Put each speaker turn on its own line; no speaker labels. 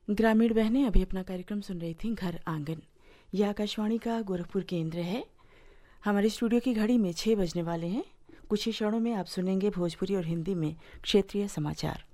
ग्रामीण बहनें अभी अपना कार्यक्रम सुन रही थीं घर आंगन। यह आकाशवाणी का गोरखपुर केंद्र है। हमारे स्टूडियो की घड़ी में 6 बजने वाले हैं। कुछ ही क्षणों में आप सुनेंगे भोजपुरी और हिंदी में क्षेत्रीय समाचार।